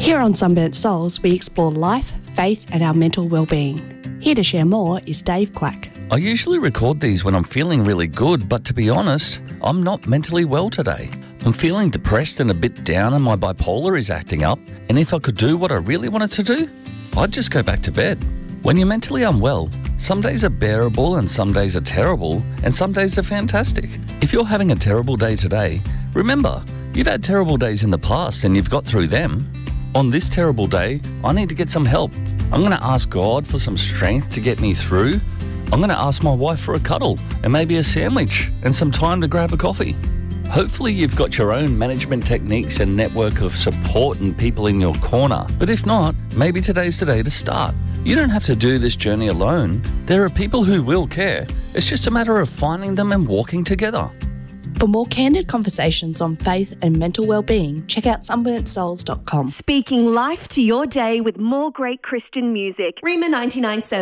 Here on Sunburnt Souls, we explore life, faith and our mental well-being. Here to share more is Dave Quack. I usually record these when I'm feeling really good, but to be honest, I'm not mentally well today. I'm feeling depressed and a bit down and my bipolar is acting up, and if I could do what I really wanted to do, I'd just go back to bed. When you're mentally unwell, some days are bearable and some days are terrible and some days are fantastic. If you're having a terrible day today, remember, you've had terrible days in the past and you've got through them. On this terrible day, I need to get some help. I'm going to ask God for some strength to get me through. I'm going to ask my wife for a cuddle and maybe a sandwich and some time to grab a coffee. Hopefully you've got your own management techniques and network of support and people in your corner. But if not, maybe today's the day to start. You don't have to do this journey alone. There are people who will care. It's just a matter of finding them and walking together. For more candid conversations on faith and mental well-being, check out sunburntsouls.com. Speaking life to your day with more great Christian music. Rima 99.7.